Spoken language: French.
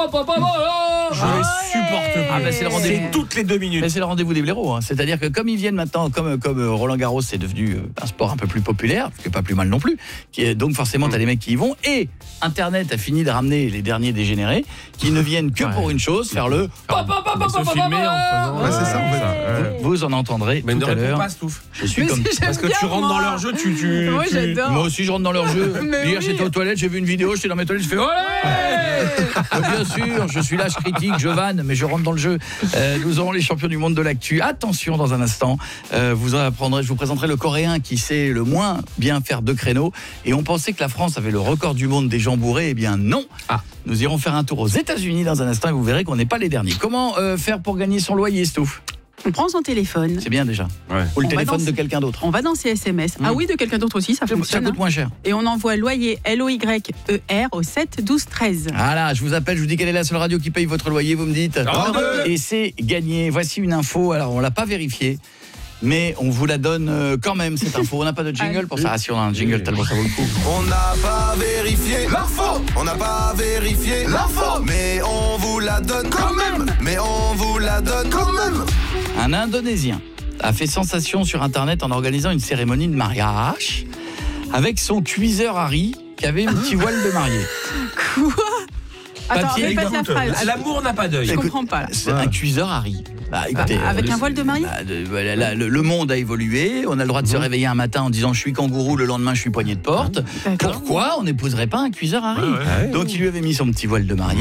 Je les supporte pas. Ah bah c'est le rendez-vous. C'est toutes les 2 minutes. Mais c'est le rendez-vous des blaireaux, hein. C'est-à-dire que comme ils viennent maintenant, comme Roland Garros c'est devenu un sport un peu plus populaire, ce qui est pas plus mal non plus, donc forcément t'as les mecs qui y vont, et Internet a fini de ramener les derniers dégénérés qui ne viennent que pour une chose, faire le Se filmer en faisant. Ouais, c'est ça, en fait. vous en entendrez Mais tout ne à réponds l'heure. pas, Stouff. Je suis Mais comme si, Parce que j'aime tu bien, rentres dans moi. leur jeu, Moi, j'adore. moi aussi je rentre dans leur jeu. Mais Hier oui. j'étais aux toilettes, j'ai vu une vidéo, j'étais dans mes toilettes, je fais ouais. Bien sûr, je suis là, je critique, je vanne, mais je rentre dans le jeu. Nous aurons les champions du monde de l'actu. Attention, dans un instant, je vous présenterai le Coréen qui sait le moins bien faire 2 créneaux. Et on pensait que la France avait le record du monde des gens bourrés. Eh bien non. Nous irons faire un tour aux États-Unis dans un instant et vous verrez qu'on n'est pas les derniers. Comment faire pour gagner son loyer, Stouff ? On prend son téléphone. C'est bien déjà. Ouais. Ou le On va téléphone dans- de quelqu'un d'autre. On va dans ses SMS. Ah oui, de quelqu'un d'autre aussi, ça Ça fonctionne. coûte moins cher. Et on envoie loyer LOYER au 7 12 13. Voilà, je vous appelle, je vous dis quelle est la seule radio qui paye votre loyer, vous me dites. Et c'est gagné. Voici une info, alors on l'a pas vérifiée, mais on vous la donne quand même cette info. On n'a pas de jingle pour ça. Ah si, on a un jingle tellement ça vaut le coup. On n'a pas vérifié l'info. On n'a pas vérifié l'info. Mais on vous la donne quand même. Mais on vous la donne quand même. Un Indonésien a fait sensation sur Internet en organisant une cérémonie de mariage avec son cuiseur Harry qui avait un petit voile de mariée. Quoi? Attends, Papier, répète la écoute, phrase. L'amour n'a pas d'œil. Je comprends pas là. C'est un cuiseur Harry. Bah, écoutez, Avec un voile de mariée? le monde a évolué. On a le droit de se réveiller un matin en disant je suis kangourou, le lendemain je suis poignée de porte. D'accord. Pourquoi on n'épouserait pas un cuiseur Harry? Ouais. Donc il lui avait mis son petit voile de mariée.